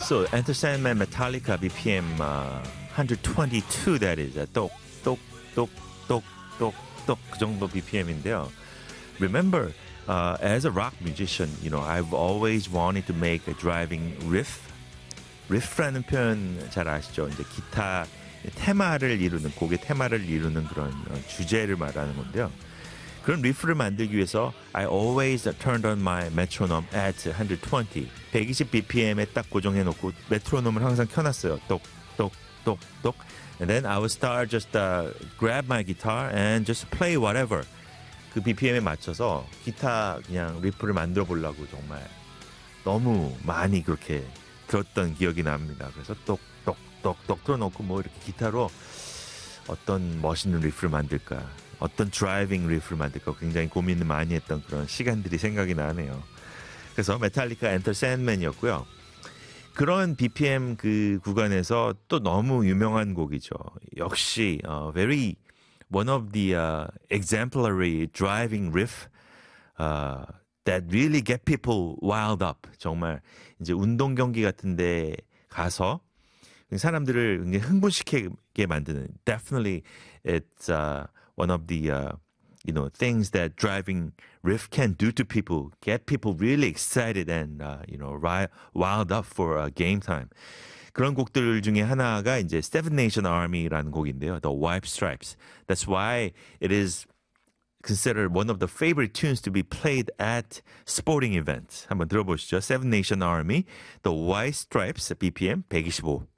So Enter Sandman Metallica BPM 122 that is 똑똑똑똑똑똑 그 정도 BPM인데요. Remember, as a rock musician, you know, I've always wanted to make a driving riff. riff라는 표현 잘 아시죠? 이제 기타 테마를 이루는 곡의 테마를 이루는 그런 주제를 말하는 건데요. 그런 리프를 만들기 위해서 I always turned on my metronome at 120. 120 BPM에 딱 고정해놓고 메트로놈을 항상 켜놨어요. 똑똑똑똑. And then I would start just grab my guitar and just play whatever. 그 BPM에 맞춰서 기타 그냥 리프를 만들어 보려고 정말 너무 많이 그렇게 들었던 기억이 납니다. 그래서 똑똑똑똑 틀어놓고 뭐 이렇게 기타로 어떤 멋있는 리프를 만들까, 어떤 드라이빙 리프를 만들까 굉장히 고민을 많이 했던 그런 시간들이 생각이 나네요. 그래서 메탈리카 엔터 샌맨이었고요. 그런 BPM 그 구간에서 또 너무 유명한 곡이죠. 역시 very one of the exemplary driving riff that really get people wild up. 정말 이제 운동 경기 같은데 가서 사람들을 굉장히 흥분시키게 만드는. Definitely, it's one of the you know things that driving riff can do to people. Get people really excited and you know wild up for game time. 그런 곡들 중에 하나가 이제 Seven Nation Army라는 곡인데요. The White Stripes. That's why it is considered one of the favorite tunes to be played at sporting events. 한번 들어보시죠. Seven Nation Army, The White Stripes, BPM 125.